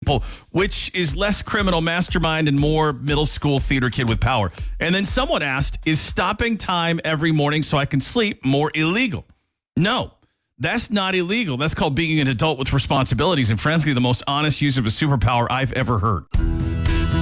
people, which is less criminal mastermind and more middle school theater kid with power. And then someone asked, is stopping time every morning so I can sleep more illegal? No, that's not illegal. That's called being an adult with responsibilities and, frankly, the most honest use of a superpower I've ever heard.